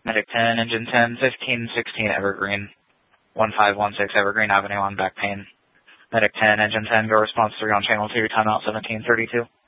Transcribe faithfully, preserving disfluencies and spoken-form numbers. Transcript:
Medic ten, engine ten, fifteen sixteen Evergreen, one five one six Evergreen Avenue on back pain. Medic ten, engine ten, go response three on channel two, timeout seventeen thirty-two.